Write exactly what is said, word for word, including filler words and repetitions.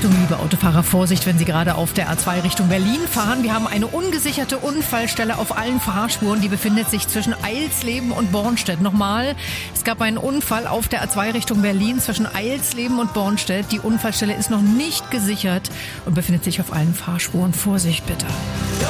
Achtung, liebe Autofahrer, Vorsicht, wenn Sie gerade auf der A zwei Richtung Berlin fahren. Wir haben eine ungesicherte Unfallstelle auf allen Fahrspuren. Die befindet sich zwischen Eilsleben und Bornstedt. Nochmal, es gab einen Unfall auf der A zwei Richtung Berlin zwischen Eilsleben und Bornstedt. Die Unfallstelle ist noch nicht gesichert und befindet sich auf allen Fahrspuren. Vorsicht bitte.